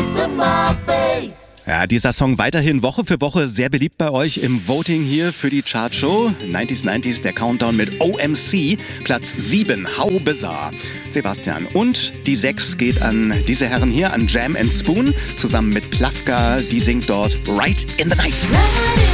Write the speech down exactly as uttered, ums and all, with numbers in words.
eyes on my face. Ja, dieser Song weiterhin Woche für Woche sehr beliebt bei euch im Voting hier für die Chartshow. neunziger neunzig, der Countdown mit O M C. Platz sieben, How Bizarre. Sebastian. Und die sechs geht an diese Herren hier, an Jam and Spoon, zusammen mit Plafka. Die singt dort Right in the Night.